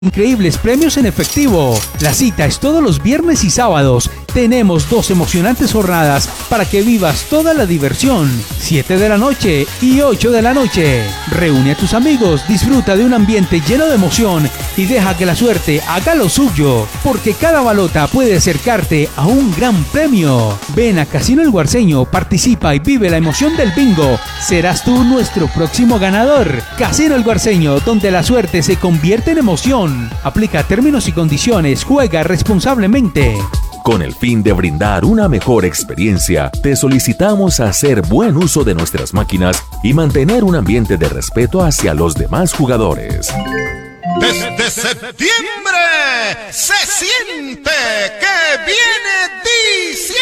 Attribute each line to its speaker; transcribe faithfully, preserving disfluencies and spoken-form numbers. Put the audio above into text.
Speaker 1: Increíbles premios en efectivo. La cita es todos los viernes y sábados. Tenemos dos emocionantes jornadas para que vivas toda la diversión. siete de la noche y ocho de la noche. Reúne a tus amigos, disfruta de un ambiente lleno de emoción y deja que la suerte haga lo suyo, porque cada balota puede acercarte a un gran premio. Ven a Casino El Guarceño, participa y vive la emoción del bingo. Serás tú nuestro próximo ganador. Casino El Guarceño, donde la suerte se convierte en emoción. Aplica términos y condiciones. Juega responsablemente.
Speaker 2: Con el fin de brindar una mejor experiencia, te solicitamos hacer buen uso de nuestras máquinas y mantener un ambiente de respeto hacia los demás jugadores.
Speaker 3: Desde septiembre se siente que viene diciembre.